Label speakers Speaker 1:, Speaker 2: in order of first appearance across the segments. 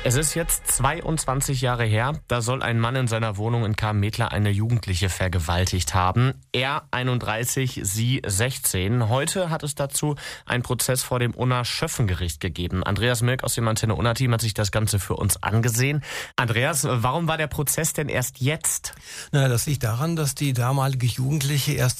Speaker 1: Es ist jetzt 22 Jahre her, da soll ein Mann in seiner Wohnung in Kamen-Methler eine Jugendliche vergewaltigt haben. Er 31, sie 16. Heute hat es dazu einen Prozess vor dem Unna-Schöffengericht gegeben. Andreas Milk aus dem Antenne Unna-Team hat sich das Ganze für uns angesehen. Andreas, warum war der Prozess denn erst jetzt?
Speaker 2: Das liegt daran, dass die damalige Jugendliche erst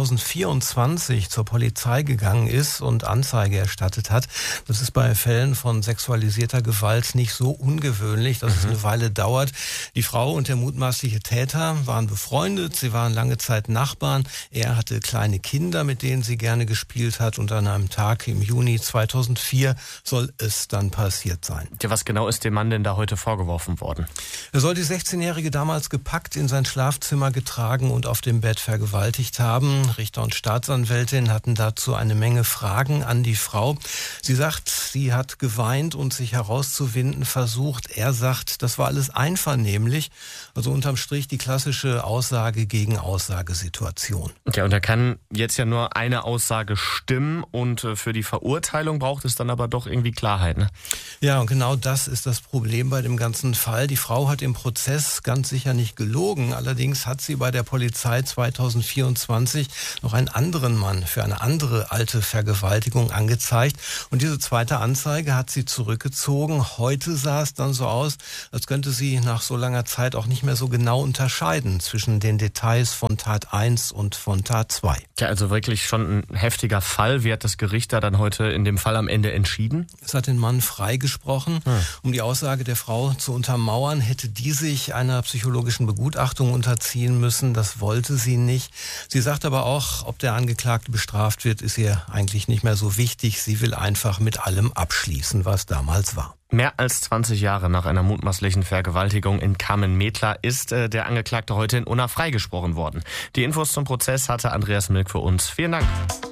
Speaker 2: 2024 zur Polizei gegangen ist und Anzeige erstattet hat. Das ist bei Fällen von sexualisierter Gewalt nicht so ungewöhnlich, dass es eine Weile dauert. Die Frau und der mutmaßliche Täter waren befreundet, sie waren lange Zeit Nachbarn. Er hatte kleine Kinder, mit denen sie gerne gespielt hat, und an einem Tag im Juni 2004 soll es dann passiert sein.
Speaker 1: Ja, was genau ist dem Mann denn da heute vorgeworfen worden?
Speaker 2: Er soll die 16-Jährige damals gepackt, in sein Schlafzimmer getragen und auf dem Bett vergewaltigt haben. Richter und Staatsanwältin hatten dazu eine Menge Fragen an die Frau. Sie sagt, sie hat geweint und sich herauszuwinden versucht. Er sagt, das war alles einvernehmlich. Also unterm Strich die klassische Aussage gegen Aussagesituation.
Speaker 1: Ja, und da kann jetzt ja nur eine Aussage stimmen, und für die Verurteilung braucht es dann aber doch irgendwie Klarheit, ne?
Speaker 2: Ja, und genau das ist das Problem bei dem ganzen Fall. Die Frau hat im Prozess ganz sicher nicht gelogen. Allerdings hat sie bei der Polizei 2024 noch einen anderen Mann für eine andere alte Vergewaltigung angezeigt. Und diese zweite Anzeige hat sie zurückgezogen. Heute sah es dann so aus, als könnte sie nach so langer Zeit auch nicht mehr so genau unterscheiden zwischen den Details von Tat 1 und von Tat 2.
Speaker 1: Ja, also wirklich schon ein heftiger Fall. Wie hat das Gericht da dann heute in dem Fall am Ende entschieden?
Speaker 2: Es hat den Mann freigesprochen. Um die Aussage der Frau zu untermauern, hätte die sich einer psychologischen Begutachtung unterziehen müssen. Das wollte sie nicht. Sie sagt aber auch, ob der Angeklagte bestraft wird, ist ihr eigentlich nicht mehr so wichtig. Sie will einfach mit allem abschließen, was damals war.
Speaker 1: Mehr als 20 Jahre nach einer mutmaßlichen Vergewaltigung in Kamen-Methler ist der Angeklagte heute in Unna freigesprochen worden. Die Infos zum Prozess hatte Andreas Milk für uns. Vielen Dank.